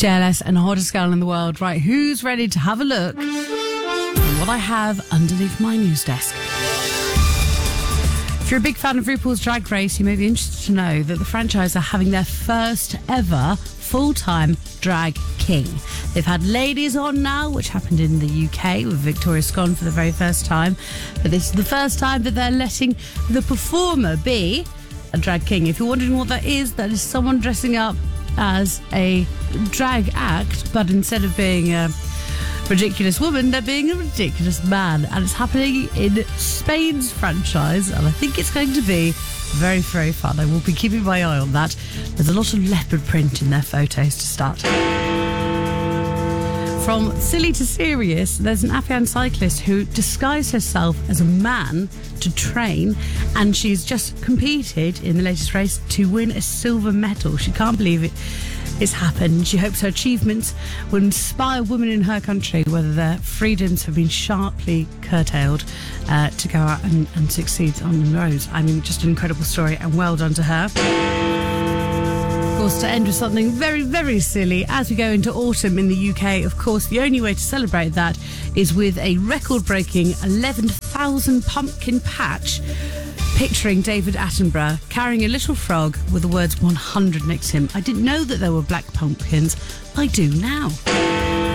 JLS and hottest girl in the world. Right, who's ready to have a look at what I have underneath my news desk? If you're a big fan of RuPaul's Drag Race, you may be interested to know that the franchise are having their first ever full-time drag king. They've had ladies on now, which happened in the UK with Victoria Scone for the very first time. But this is the first time that they're letting the performer be a drag king. If you're wondering what that is someone dressing up as a drag act, but instead of being a ridiculous woman, they're being a ridiculous man. And it's happening in Spain's franchise, and I think it's going to be very, very fun. I will be keeping my eye on that. There's a lot of leopard print in their photos to start. From silly to serious, there's an Afghan cyclist who disguised herself as a man to train, and she's just competed in the latest race to win a silver medal. She can't believe it's happened. She hopes her achievements will inspire women in her country, whether their freedoms have been sharply curtailed, to go out and succeed on the road. I mean, just an incredible story, and well done to her. Of course, to end with something very, very silly, as we go into autumn in the UK, of course, the only way to celebrate that is with a record-breaking 11,000 pumpkin patch picturing David Attenborough carrying a little frog with the words 100 next to him. I didn't know that there were black pumpkins. I do now.